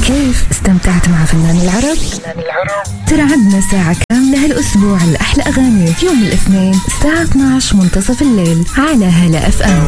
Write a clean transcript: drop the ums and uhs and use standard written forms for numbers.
كيف استمتعت مع فنان العرب؟ ترى عندنا ساعة كاملة هالأسبوع لأحلى أغاني في يوم الاثنين الساعة 12 منتصف الليل على هلا FM.